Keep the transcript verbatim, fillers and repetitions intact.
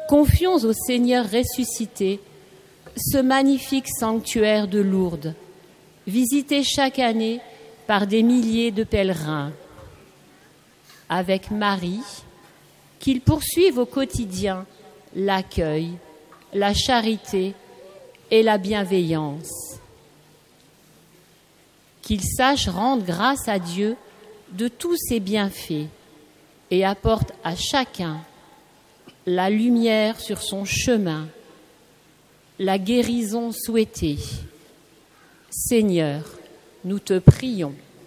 Confions au Seigneur ressuscité ce magnifique sanctuaire de Lourdes, visité chaque année par des milliers de pèlerins. Avec Marie, qu'ils poursuivent au quotidien l'accueil, la charité et la bienveillance. Qu'ils sachent rendre grâce à Dieu de tous ses bienfaits et apportent à chacun la lumière sur son chemin, la guérison souhaitée. Seigneur, nous te prions.